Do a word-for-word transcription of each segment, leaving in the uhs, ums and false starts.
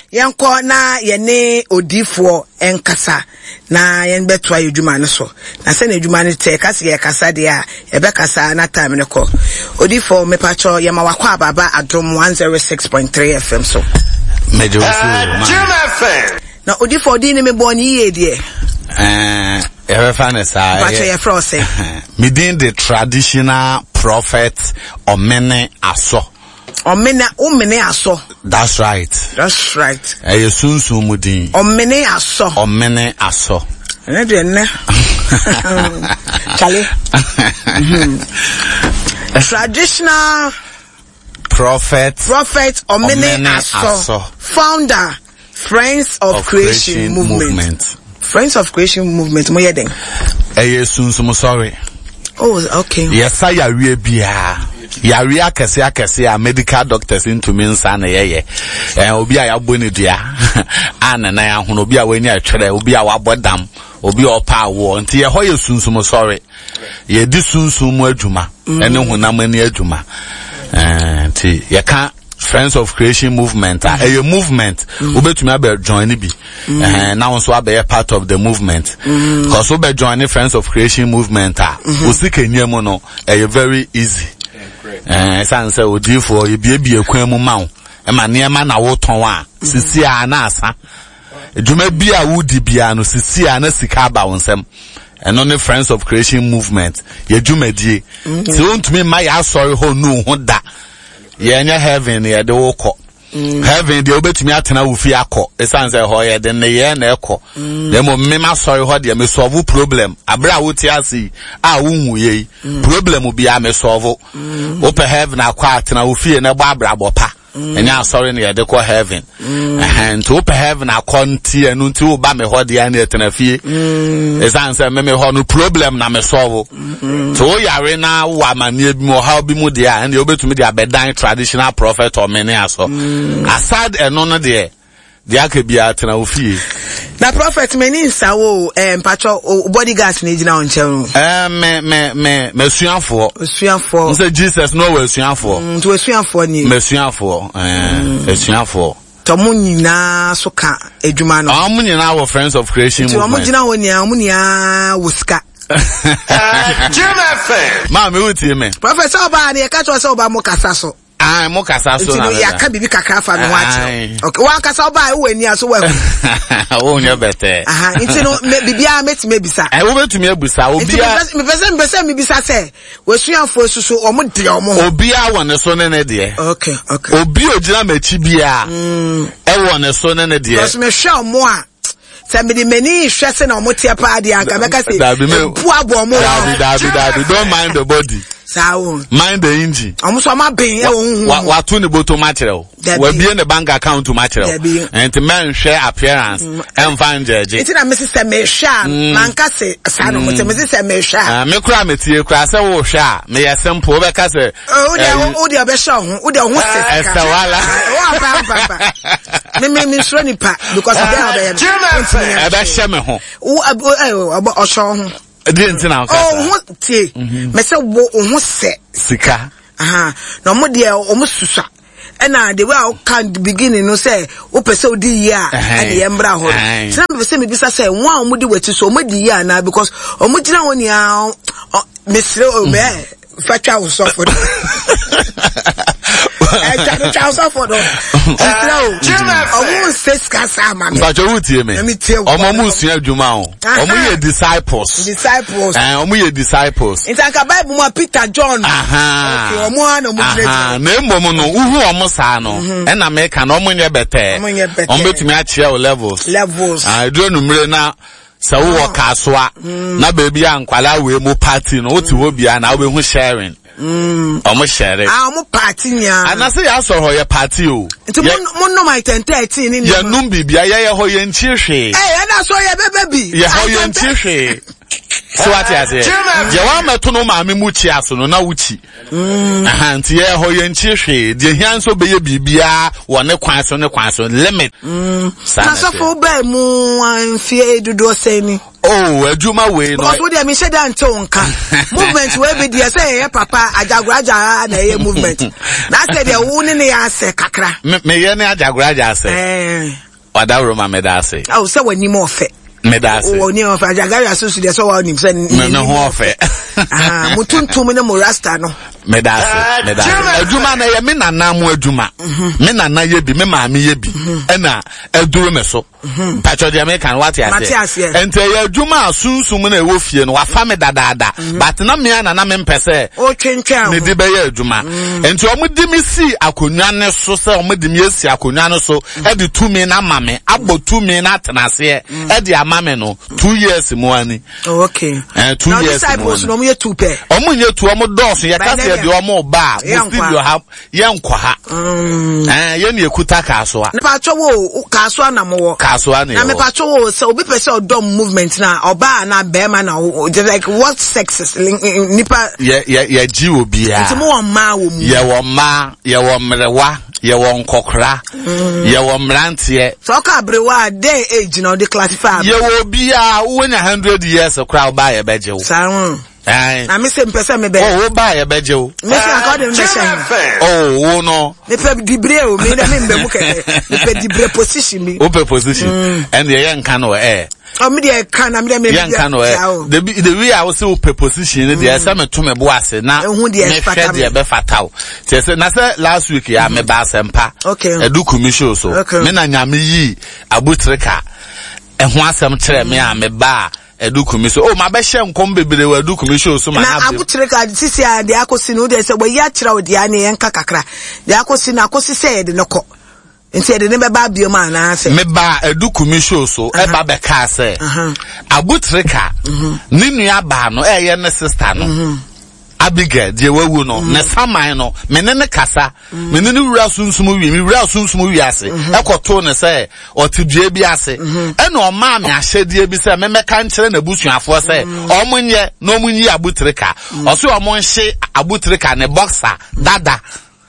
Yanko na yene odifo enkasa na yen beto ayedwuma ne so na se na edwuma ne te kase ye kasa de a e be kasa na time ne ko odifo me pacho ye ma wakwa ababa adom one oh six point three F M so mejo so na odifo di ne me boni ye de eh e fa na sa pacho ye fro se within the traditional prophet Omene Aso. Omene Omene Aso. That's right. That's right. Eh sunsun mudin. Omene Aso. Omene Aso. Ne de ne. Chale. Traditional prophet prophet Omene, Omene Aso. Aso. Founder Friends of, of Creation, Creation Movement. Movement. Friends of Creation Movement mo yeden. Eh sunsun sorry. Oh, okay. Yes, I are bia. Yari akese akese a medical doctors into me nsa na yeye. Eh obi a yabo ne dua. Ana na ya hono obi a wani atwere, obi a wabodam, obi a opa awo. Nti ye hoye sunsum sorry. Ye di sunsum adwuma. Ene honam ani adwuma. Eh nti ye ka Friends of Creation Movement, mm-hmm. a, a movement, ubetumi abe join bi. Eh now also abe part of the movement. Because ube join Friends of Creation Movement, ah, usike nyemo no, a very easy. Eh sanse odi for ye bie bie kwan mu ma wo. E ma ne ma na wo ton wa. Sisi a na asa. Edwuma bia wudi bia no sisi a na sika ba wonsem. Eno ne Friends of Creation Movement, ye dwumadie. Se ontumi ma ya sorry ho no ho da. Ye nya heaven ye de wo ko. Heaven de obetumi atena wo fi akọ. Esanse ho ye de ne ye na ekọ. Dem mo me ma sorry ho de me solve problem. Abra wo ti ase a wo hu ye. Problem bi a me solve. Wo pe heaven akọ atena wo fi na gba abra bopa. Enya sorry na ye de ko heaven. Eh to pe heaven akọ nti enu nti wo ba me ho de na etena fie. Esanse me me ho no problem na me solve. So yare na wa manie bi mo how bi mu de a na obetumi de abedan traditional prophet Omene Aso. Aside eno no de de akabia atena ofie na prophet meni nsawo em pacho bodyguards na ejina onchen eh me me me mesuafo mesuafo nse Jesus no we suafo nto wesuafo ni mesuafo eh esuafo to mu nyina so ka edwuma no am nyina wo Friends of Creation Movement to mu nyina woni am nyina woska Jim F M ma me wuti me prophet oba na e ka to se oba mo kasa so ah mo kasa so na ya ka bibi kakra fa no wache okay wa kasa oba e wani aso wa wo nya bete aha nti no bibia metime bisa eh wo betumi abusa obia me pese me pese me bisa se wesuanfo susu omo de omo obia wone so ne ne de okay okay obi ogina machi bia e wone so ne ne de because me hwe omo a se me de mani hwe se na omo tie pa de anka meka se pu abo omo dabi dabi don't mind the body Sawo. Mind the engine. Omo so ma ben e wo wa wa tu ne boto material. Wa bie ne bank account material. And men share appearance and find judge. Iti na Missus me sha man ka se sa no mo te Missus me sha. Ah me kura me tie kura se wo sha me ya simple be ka se. O de o de be sha ho, o de ho se ka. Esa wala. O pa pa pa. Me me me sro ni pa because they are be. E be hye me ho. O o sho ho. Didn't know. Oh, tie. Me say wo ho se sika. Aha. No mo de o mo susa. And uh, the way I can beginning no say o pese odi ya and the embra ho. So na me say me bisa say one o mo de wetu so o mo di ya na because o mo gina woni a mesre o me fatwa wo so for. Eh ta ta so for do. O mo say skasa ma me. Ba jo wutie me. O mo mu sua adwuma o. O mo ye disciples. Disciples. Eh o mo ye disciples. In the Bible mo Peter John. Aha. Okay, o mo ana mo dire. Ah, na emom no uhu o mo sa no. E na me ka no mo nye bete. O betumi a chia o levels. Levels. Ah, do numre na sa wo kasoa na baby ankwala we mo party no oti wo bia na we hu sharing. Mm. Omo share. Ah, omo party nya. Anase ya so ho ye party o. Nti mo no my ten thirteen ni. Ya num bibia ye ye ho ye nchihwe. Eh, na so ye bebe bi. Ye ho ye nchihwe. So what ya say? Je wa meto no ma me mu chi aso no na wuchi. Mm. Aha, nti ye ho ye nchihwe. De hian so be ye bibia wo ne kwan so ne kwan so limit. Mm. Na so fo ba mu anfie dudu oseni. Oh, adwuma we no. Because we dey me say that until nka. Movement we be dey say eh papa ajagoraja na eh movement. Na say dey wo ne ne ase kakra. Me me ye ne ajagoraja ase. Eh. Wada Roma me da ase. Oh, say wani mo fe. Me da ase. Oh, ni o fa ajagoraja so so dey so wa nim say. Me me ho fe. Ah, mutuntum ne mo rasta no. Me da ase, me da ase. Adwuma na ye me nana mo adwuma. Me nana ye bi, me maami ye bi. Ena eduru me so. Pacho de American what ya say. Ente ye adwuma asunsum na ewo fie no wa fa me dadaada. But na me na na me mpese. O twentwa. Ne di be ye adwuma. Ente omo di mi si akonwa ne so se omo di mi esi akonwa no so e di two me na mame, abo two me na tenase e di amame no two years mo ani. Oh, okay. Eh two now years. Now disciples no mo ye two pair. Omo nye two omo dose ye ka se de omo ba, mo still you have ye nkwa ha. Eh ye ne ekuta kaso a. Na pacho wo kaso na mo wo. Kaso na. Na me pacho wo so obi pese odom movement na oba na bema na like what sexes nipa ye ye ye ji obi a. Nti mo wo ma wo mu. Ye wo ma, ye wo mrewa, ye wo nkokra, ye wo mrantie. So ka brewa dey age na dey classify. Ye wo obi a wo nya one hundred years crowd ba ye beje wo. Sa Eh. Na me se mpese me be. Oh, wo ba ye beje wo. Me se according me say. Oh, wo no. Me pe dibre o me na me mbe mu kete. Me pe dibre position me. O pe position. And ye nka no eh. Oh, me dey kan na me dey me. Ye nka no eh. The the way I was say o pe position dey say me to me bo ase na. Ehun dey me fata me be fataw. Say say na say last week ya me ba sempa. Okay. Edu commission so. Me na nyame yi abutreka. Ehun asem kire me a me ba edu commission. Oh, my best nkom bebre we edu commission so ma na abutreka sisi a de akosi no de say we ya kira odi ane yenka kakra. De akosi na akosi say de noko. Nti de ne be ba bioma na ase. Me ba edu commission so e ba be ka say. Abutreka ni nua ba no e ye ne sister no. Abigail je wawu no ne saman no me ne ne kasa me ne ne wura sunsum wi me wura sunsum wi ase ekoto ne se otudue bi ase e na o ma me ahyedie bi se me meka nkere na busuafo se o munye no munyi abutreka o se o monhye abutreka ne boxer dada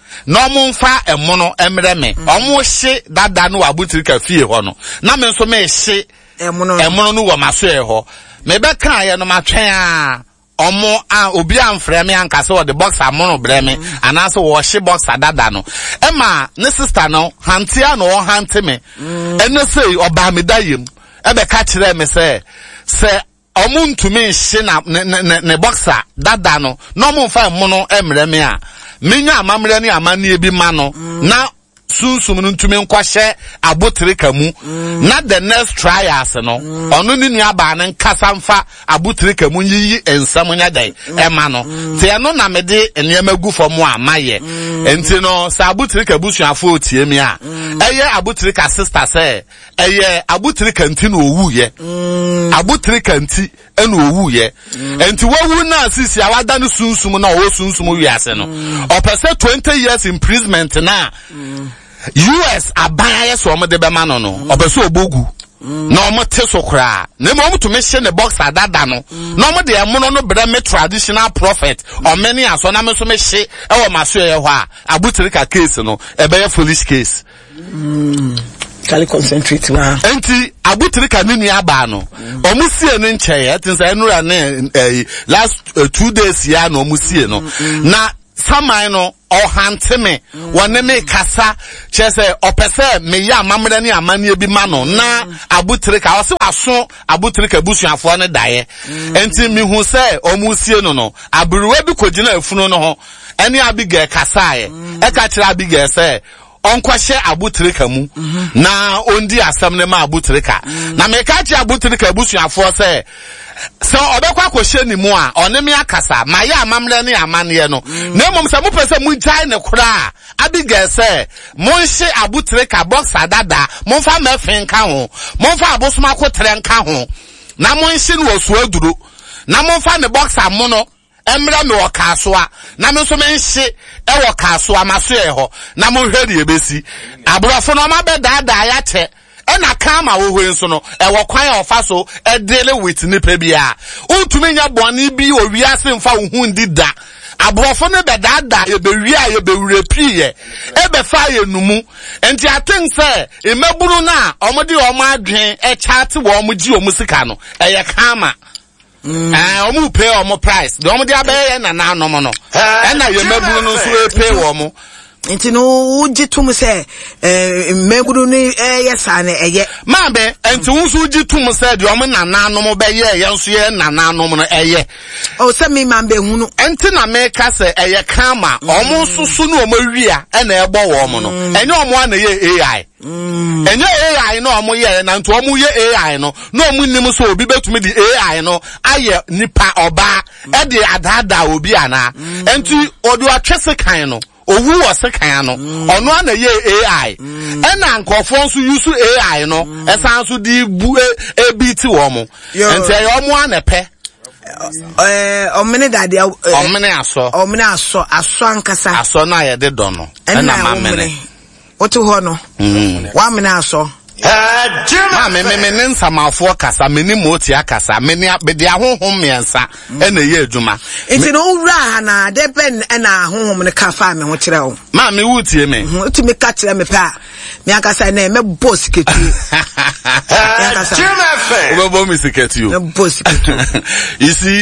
no monfa emono emre me o mo hye dada no abutreka fie ho no na me nso me hye emono emono no wo maso e ho me be kan ye no matwen a omo a obi amfrɛ me anka se wo de boxer mono brɛ me anaso wo hye boxer dada no e ma ne sister no hante a no wo hante me ene sei oba me dayem e be ka kyerɛ me se se omo ntumi hye na ne ne boxer dada no no mo fa mono emrɛ me a menya amamrɛ ne amane bi ma no na sunsum no ntumi nkwahye abotreka mu na the next trials no ono ni nua ba ne nkasa mfa abotreka mu yiyi ensam nya dai e ma no te no na me de enema gu fo mu amaye enti no sa abotreka busuafo otie mi a eye abotreka sister say eye abotreka nti no owu ye abotreka nti ena owu ye enti wawu na sisi awada no sunsum na o sunsum wiase no opese twenty years imprisonment na U S abaya so omo de be ma no no obeso obogu na omo te so kra na mo omo to me hye ne boxer dada no na omo de emono no bre me traditional prophet o many aso na me so me hye e wo maso ye ho a abutrika case no e be foolish case mm kali concentrate wa enti abutrika ni nua ba no omo sie no ncheye etinsa enura ne last uh, two days ya no omo sie no na samai no o hante me wone me kasa chese opese me ya amamre ne amane bi ma no na abutrika o se waso abutrika busuafo ne daye enti mi hu se o mu sie no no abruwa bi kogina afunu no ho ene Abigail kasae e ka kira Abigail se onkwahye abutrika mu na ondi asam ne ma abutrika na me ka kira abutrika busuafo se so obekwa akohye ni mu a one me akasa ma ya amamre ne amane no na mom se mo pese mu jai ne kura Abigail se monhye abutrika boxer dada monfa mafen ka ho monfa abosoma kotre nka ho na monhye no osu aduro na monfa ne boxer mo no emre me wakasoa na me so me nhye e wakasoa maso e ho na mo hwede ebesi abrofo no ma be dada ya che ena kama wo hwe nso no e wo kwan ofa so e dele with nipa bia untumi nya boni bi owiase mfa wo hu ndi da abrofo ne bedada ye be wi a ye be wrepi ye e be fa ye numu enti I think say emeburu na omode omo adwen e chat wo omo gi omo sika no e ye kama eh omo pay omo price de omo de abaye na na no mo no e na ye meburu no so e pay wo omo nti no ujitum se eh meburu ni eh yesa na eye mabe enti unsu ujitum se de omo nana no mo be ye ye nso ye nana no mo no eye o se mi mambe hunu enti na me ka se eye kama omo susu no omo wia e na ebo wo omo no enye omo na ye A I enye A I no omo ye na nto omo ye A I no no omo nim so obi betumi di A I no aye nipa oba e de adada obi ana enti odu atwese kan no owu osekan no ono ana ye A I ena nkofo nso use A I no esan so di bu e beat wo mo enti e omo anepe eh omene dade omene aso omene aso aso ankasa aso na ye de do no ena mamene otu ho no wa mene aso Ma me me me nsamafo kasa me ni moti akasa me ni abede ahohom miensa ena ye adwuma nti no wura ha na de pen na ahohom ne ka fa me ho kire wo ma me wutie me uti me ka kire me pa me akasa na me boss ketu Jim F M we bo mi siketu me boss ketu you see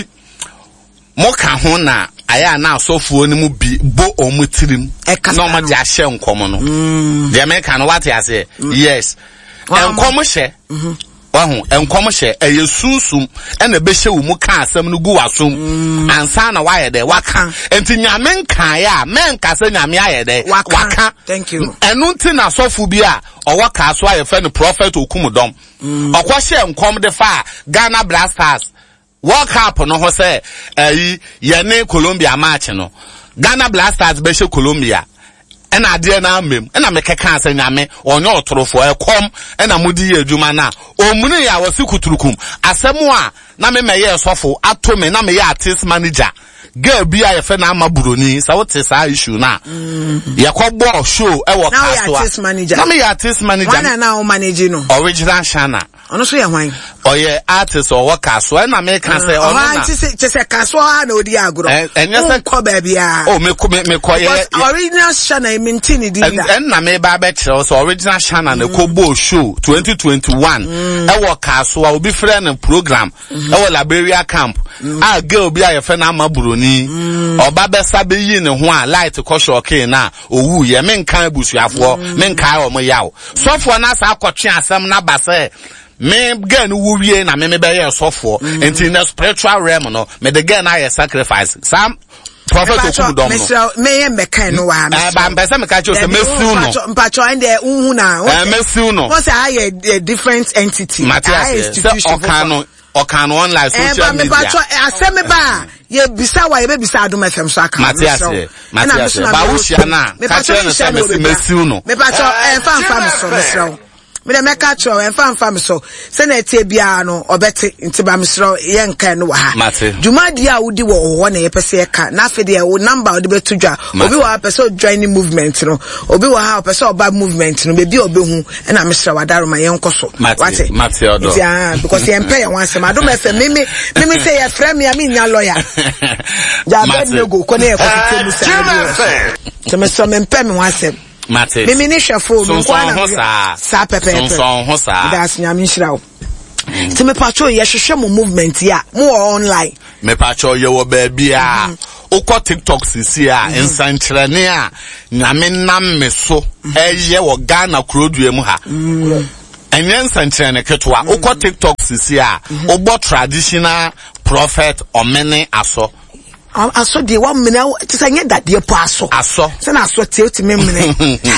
mo ka ho na aya na asofo ni mu bi bo omutirim na mo ja hye nkomo no de me ka no what ya say yes enkomo hye wahu enkomo hye eye sunsum ena be hye wo mu ka asem no gu wasom ansa na waye de waka enti nyame nkan ya men ka se nyame aye de waka thank you enu nti na asofo bi a owo ka so aye fe no prophet okumudom okwa hye enkom de fa Ghana Blasters World Cup no ho say eh ye Colombia match no Ghana Blasters be she Colombia ena ade na amem ena mekeka asa nyame onye otorofo ekom ena mudi ye adwuma na omunu ya wasi kuturukum asemu a na me meye sofo atome na me ye artist manager girl bi a ye fe na amaburoni sa wote sa issue na ye kwogbo show e wo kaso na me ye artist manager wana na o manage no original Shana ono so ye hwan oye artist o wo kaso e na me kan say ono na ti se kaso ha na odi agro enye se ko ba bia oh me ko me ko ye original Shana maintain di da en na me ba be kire so original Shana na ko bo show twenty twenty-one e wo kaso a obi frɛ na program e wo Liberia camp a girl bi a ye fe na amaburoni oba be sabe yi ne ho a light ko shoke na owu ye me nkan abusuafo me nkan o mo yawo sofo na sa akotwe asem na ba se me girl no wie na me me be ye sofo enti na spiritual realm no me the girl na ye sacrifice sam prophet okumudom no me ye mekan no wa me ba mbese me ka cho se mesiu no mpacho ende unhu na eh mesiu no what's a different entity institution okano okano online social media eh ba mpacho aseme ba ye bisa wa ye be bisa Adom F M so aka Matias Matias ba wo hia na ka che no se mesiu no me mpacho eh fa fa me so mesro me de meka cho en fa fa me so se na etie bia no obete nti ba mesro ye nkan no wa ha djuma dia wodi wo ho na ye pese ye ka na afi de wo number wodi betu dwa obi wa pese join movement no obi wa ha pese oba movement no be bi obehu na mesro wadaro ma ye nkoso wate Matiodo yeah because ye mpe ye wan se Adom F M me me me say ye frame me me nya lawyer ja bed me go ko na ye ko tete musa se mesro me mpe me wan se Mate. Mimi ni shafo mi kwa na sa pepe. Sonson ho sa. Das nyame nhira wo. Ti me patcho ye hwehwe mo movement ya. Mo online. Me patcho ye wo ba bia. Ukọ TikTok sisi a ensankyerene a nyame nam me so. Eye wo Ghana krodue mu ha. Enye ensankyerene ketwa. Ukọ TikTok sisi a obo traditional prophet omene aso. Aso de wa mena ti sanye dade po aso aso se na aso te oti me mena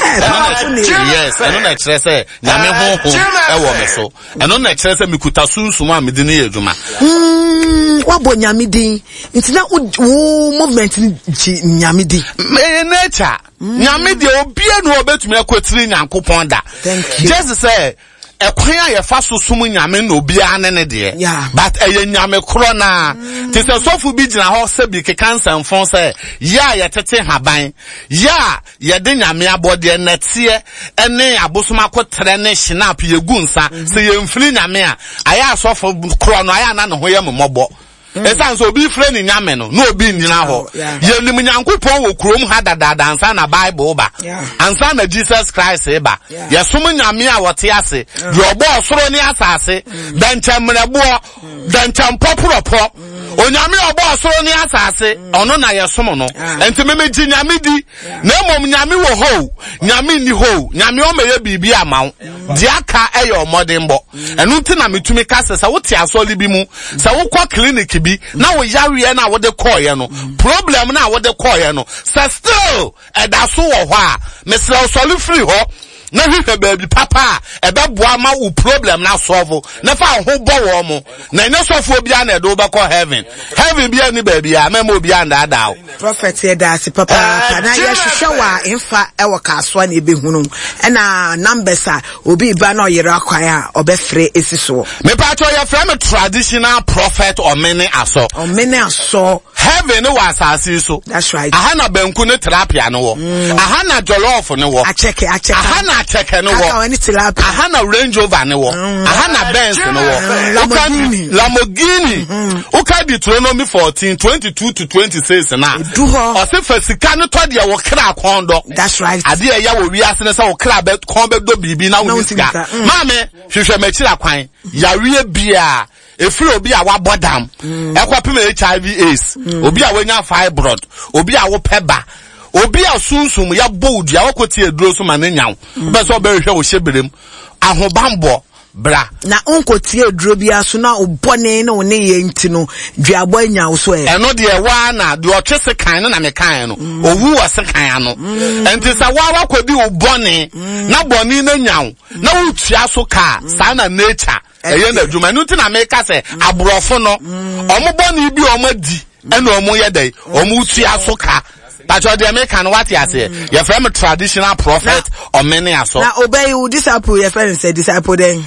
yes eno na kire se nyame honhom e wo me so eno na kire se mikuta sunsum a medine ye adwuma mm wa bo nyame din nti na wo movement ni nyame din me nature nyame de obi enu obetumi akwatiri nyankopon da just say ekwan a ye fa so sum nyame no obi ane ne de but eye nyame kro na ti se sofu bi gina ho se bi ke cancer mfon se ya ye tete haban ya ye de nyame abode na tie ene abosoma kotre ne shinap ye gunsa se ye mfiri nyame a aya sofu kro no aya na ne ho ye mmobo esan so obi frɛ ni nyame no no obi nyina ho ye nim nyankopɔn wo krom ha dada dansa na bible ba ansa na Jesus Christ ba ye som nyame a wote ase ye obo osoro ni asase dankyamrebo dankyampopropo onyame obo osoro ni asase ono na ye som no enti meme gi nyame di na mom nyame wo ho nyame ni ho nyame o meye bibi amawo di aka eye omodembo enu nti na metumi kase sa wote asoli bi mu sa wo kwa clinic bi na wo yawe na wo de call ye no problem na wo de call ye no sa still edaso wo ho a mesra osoli free ho na hwehwe baby papa ebe boa ma wo problem na solve na fa ho bo wo mo na ene sofo bia na edo be call heaven heaven bia ni baby a memo bia nda da prophet ye da si papa na ye hwehwe wa emfa e wo ka so na ebe hunu e na numbers a obi ba na oyere akwan a obefre esiso me pa to ye frame traditional prophet or many aso or many aso heaven was asase so that's right aha na banku ne terapia no wo aha na jollof ne wo a check a check aha na check ne wo aha na Range Rover ne wo aha na Benz ne wo Lamborghini Lamborghini uka Deuteronomy fourteen twenty-two to twenty-six na o se fasika ne to de wo kra kondo that's right ade ya wo wiase ne se wo kra be kon be do bibi na wo sika mame hwehwe machira kwan yawe bia efiri obi a wabodam ekwapem H I V AIDS obi a wanya fibroid obi a wo peba obi a sunsum ya bold ya wakoti eduro so manenyaw be so be hwe wo hyeberem ahobambo bra na onkoti eduro bia so na obone na one ye nti no duabo anyaw so e eno de wa na de o twese kan na me kan no owu wo se kan no enti sa wa wakodi obone na bone na nyaw na wutua so ka sa na nature eye na adwuma no ntina me ka se aborofo no omo bone bi omo di ena omo ye dai omo tua so ka but the American what you say your from a traditional prophet or many aso na obey you disciple your friend say disciple then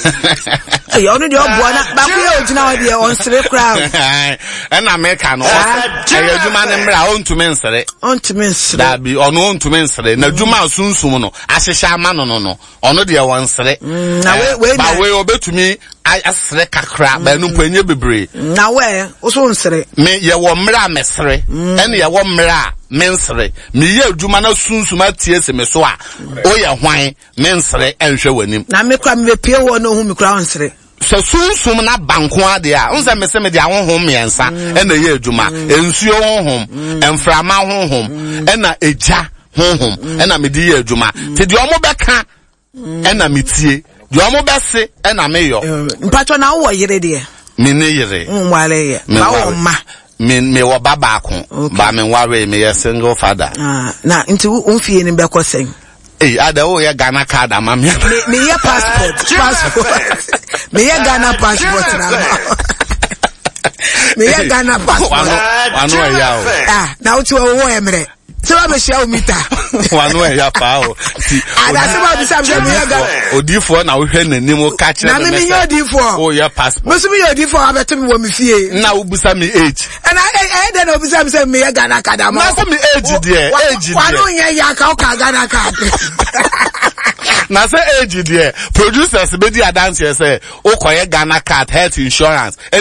you only the boy ba ku original dey on three crowd and American e adwuma ne mra on to mensere on to mensere da bi ono on to mensere na adwuma sunsum no ahyehya ama no no no ono de won sere na we we ba we obetumi asere kakra ba no panye bebre na we oso nsere me ye wo mra mesere ene ye wo mra mensere me ye adwuma na sunsuma tie se me so a o ye hwan mensere enhwe wanim na me kwa me pie wo no hu me kwa nsere so sunsum na banko ade a unse me se me de ahonhom miensa ena ye adwuma ensuo honhom emframa honhom ena eja honhom ena me de ye adwuma te de omo beka ena metie de omo bese ena me yo mpacho na wo yire de me ne yire nwale ye ba wo ma me me wo baba akon ba me ware me ye single father ah na nti unfie ni beko sen eh ada wo ye Ghana card ama me me ye passport passport me ye Ghana passport na me ye Ghana passport wanu ya o ah na uti wo emre se ba be share o mita wanu ya pa o ti ada se ba bi sam se me ye Ghana odifo na wo hwe nanim o ka kire na me me ye odifo o ye passport me so me ye odifo abeto me wo me fie na wo busa me age and I eh then obusa me say me ye Ghana card ama na so me age there age there wanu ye ya ka o ka Ghana card na say age there producers be di dance say o koye Ghana card health insurance